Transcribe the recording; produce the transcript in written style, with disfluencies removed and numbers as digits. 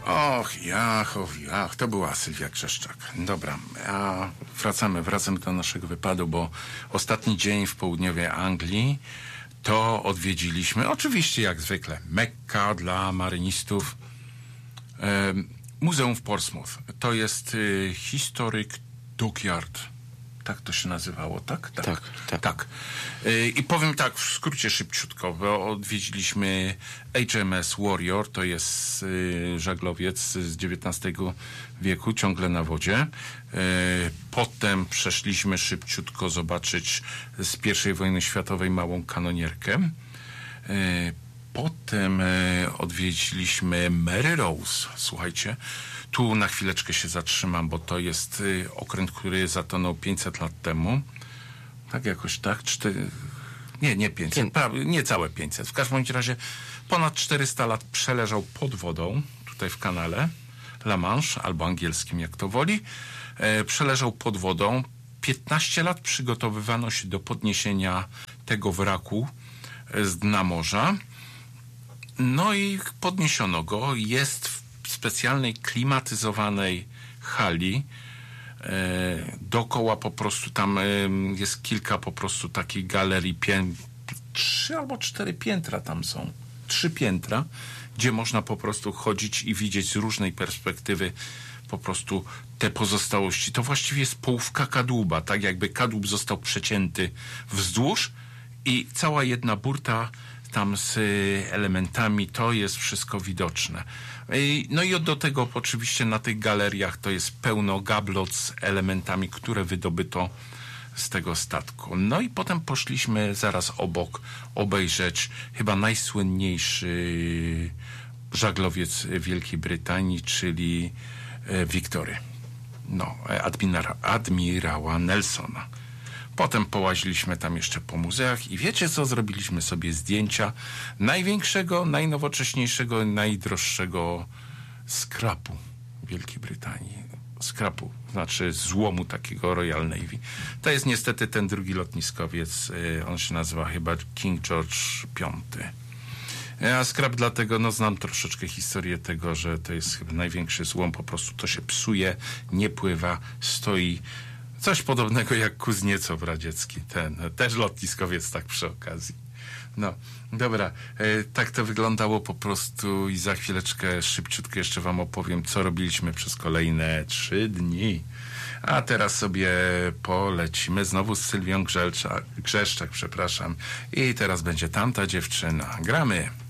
Och, to była Sylwia Grzeszczak. Dobra, a wracamy do naszego wypadu, bo ostatni dzień w południowej Anglii to odwiedziliśmy, oczywiście jak zwykle, Mekka dla marynistów, Muzeum w Portsmouth. To jest Historic Dockyard. Tak to się nazywało, tak? Tak. I powiem tak, w skrócie szybciutko, bo odwiedziliśmy HMS Warrior, to jest żaglowiec z XIX wieku, ciągle na wodzie. Potem przeszliśmy szybciutko zobaczyć z I wojny światowej małą kanonierkę. Potem odwiedziliśmy Mary Rose. Słuchajcie, tu na chwileczkę się zatrzymam, bo to jest okręt, który zatonął 500 lat temu. Tak jakoś tak? Nie 500, niecałe 500. W każdym razie ponad 400 lat przeleżał pod wodą, tutaj w kanale La Manche, albo angielskim, jak to woli. Przeleżał pod wodą. 15 lat przygotowywano się do podniesienia tego wraku z dna morza. No i podniesiono go. Jest w specjalnej, klimatyzowanej hali. Dookoła po prostu tam jest kilka po prostu takich galerii, 3 albo 4 piętra tam są. 3 piętra, gdzie można po prostu chodzić i widzieć z różnej perspektywy po prostu te pozostałości. To właściwie jest połówka kadłuba, tak jakby kadłub został przecięty wzdłuż i cała jedna burta tam z elementami, to jest wszystko widoczne. No i do tego oczywiście na tych galeriach to jest pełno gablot z elementami, które wydobyto z tego statku. No i potem poszliśmy zaraz obok obejrzeć chyba najsłynniejszy żaglowiec Wielkiej Brytanii, czyli Victory. Admirała Nelsona. Potem połaziliśmy tam jeszcze po muzeach i wiecie co? Zrobiliśmy sobie zdjęcia największego, najnowocześniejszego, najdroższego skrapu Wielkiej Brytanii. Skrapu, znaczy złomu takiego Royal Navy. To jest niestety ten drugi lotniskowiec, on się nazywa chyba King George V. A skrap dlatego, znam troszeczkę historię tego, że to jest chyba największy złom, po prostu to się psuje, nie pływa, stoi. Coś podobnego jak Kuzniecow radziecki, też lotniskowiec tak przy okazji. Dobra, tak to wyglądało po prostu i za chwileczkę szybciutko jeszcze wam opowiem, co robiliśmy przez kolejne 3 dni. A teraz sobie polecimy znowu z Sylwią Grzeszczak, i teraz będzie Tamta dziewczyna. Gramy!